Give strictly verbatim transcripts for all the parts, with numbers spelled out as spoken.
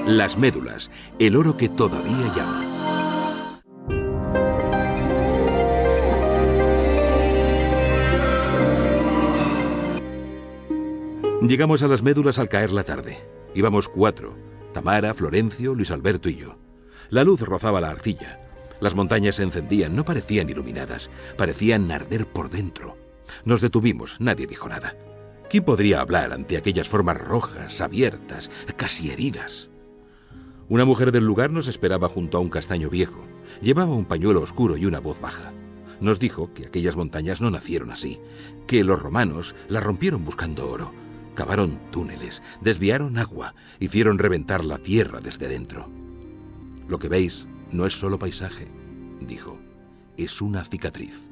Las médulas, el oro que todavía llama. Llegamos a las médulas al caer la tarde. Íbamos cuatro: Tamara, Florencio, Luis Alberto y yo. La luz rozaba la arcilla. Las montañas se encendían, no parecían iluminadas, parecían arder por dentro. Nos detuvimos, nadie dijo nada. ¿Quién podría hablar ante aquellas formas rojas, abiertas, casi heridas? Una mujer del lugar nos esperaba junto a un castaño viejo. Llevaba un pañuelo oscuro y una voz baja. Nos dijo que aquellas montañas no nacieron así, que los romanos las rompieron buscando oro. Cavaron túneles, desviaron agua, hicieron reventar la tierra desde dentro. Lo que veis no es solo paisaje, dijo, es una cicatriz.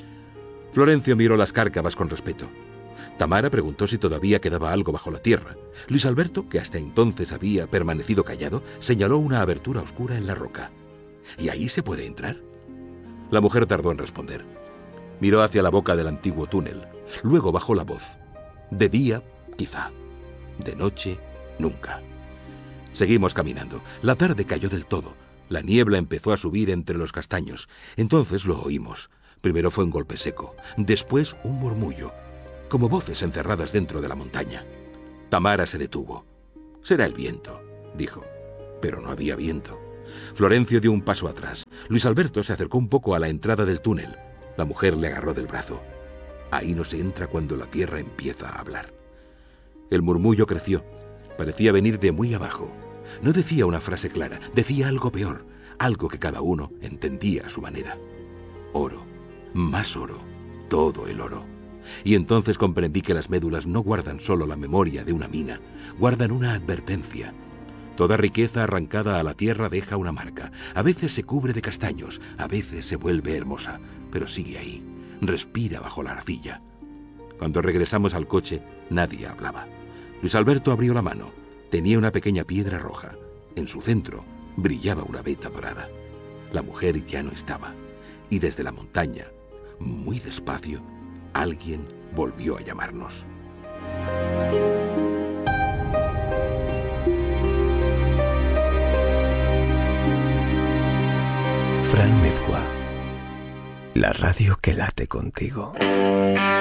Florencio miró las cárcavas con respeto. Tamara preguntó si todavía quedaba algo bajo la tierra. Luis Alberto, que hasta entonces había permanecido callado, señaló una abertura oscura en la roca. ¿Y ahí se puede entrar? La mujer tardó en responder. Miró hacia la boca del antiguo túnel. Luego bajó la voz. De día, quizá. De noche, nunca. Seguimos caminando. La tarde cayó del todo. La niebla empezó a subir entre los castaños. Entonces lo oímos. Primero fue un golpe seco. Después un murmullo, como voces encerradas dentro de la montaña. Tamara se detuvo. Será el viento, dijo. Pero no había viento. Florencio dio un paso atrás. Luis Alberto se acercó un poco a la entrada del túnel. La mujer le agarró del brazo. Ahí no se entra cuando la tierra empieza a hablar. El murmullo creció. Parecía venir de muy abajo. No decía una frase clara, decía algo peor, algo que cada uno entendía a su manera. Oro, más oro, todo el oro. Y entonces comprendí que las médulas no guardan solo la memoria de una mina, guardan una advertencia. Toda riqueza arrancada a la tierra deja una marca. A veces se cubre de castaños, a veces se vuelve hermosa, pero sigue ahí, respira bajo la arcilla. Cuando regresamos al coche, nadie hablaba. Luis Alberto abrió la mano. Tenía una pequeña piedra roja. En su centro brillaba una veta dorada. La mujer ya no estaba. Y desde la montaña, muy despacio, alguien volvió a llamarnos. Fran Mezcua, la radio que late contigo.